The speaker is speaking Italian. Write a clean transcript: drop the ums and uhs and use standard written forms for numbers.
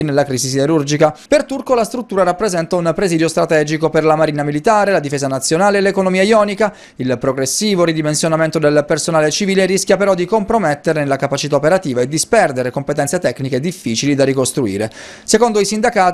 nella crisi siderurgica. Per Turco la struttura rappresenta un presidio strategico per la Marina Militare, la Difesa Nazionale e l'economia ionica. Il progressivo ridimensionamento del personale civile rischia però di comprometterne la capacità operativa e disperdere competenze tecniche difficili da ricostruire. Secondo i sindacati,